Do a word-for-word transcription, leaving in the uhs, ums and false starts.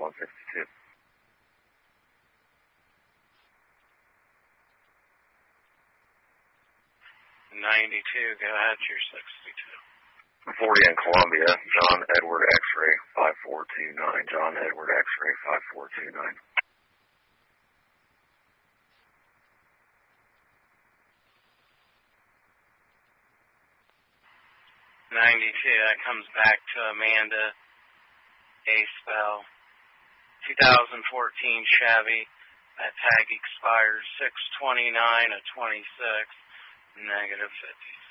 one sixty-two. ninety-two, go ahead, you're sixty-two. forty in Columbia, John Edward X-ray five four two nine, John Edward X-ray five four two nine. ninety-two, that comes back to Amanda A-Spell. two thousand fourteen Chevy, that tag expires six twenty-nine of twenty-six, negative fifty.